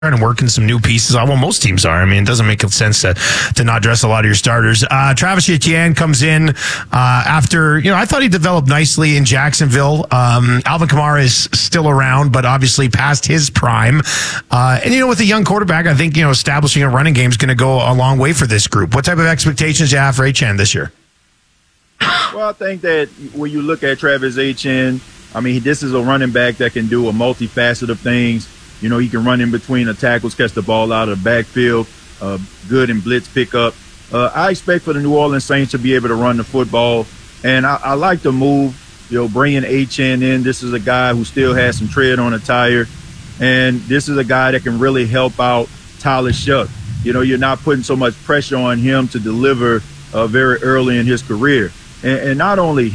and working some new pieces. Well, most teams are. I mean, it doesn't make sense to not dress a lot of your starters. Travis Etienne comes in after, I thought he developed nicely in Jacksonville. Alvin Kamara is still around, but obviously past his prime. And, with a young quarterback, I think, establishing a running game is going to go a long way for this group. What type of expectations do you have for Etienne this year? Well, I think that when you look at Travis Etienne, this is a running back that can do a multifaceted of things. He can run in between the tackles, catch the ball out of the backfield, good in blitz pickup. I expect for the New Orleans Saints to be able to run the football, and I like the move, bringing Etienne in. This is a guy who still has some tread on the tire, and this is a guy that can really help out Tyler Shuck. You're not putting so much pressure on him to deliver very early in his career. And not only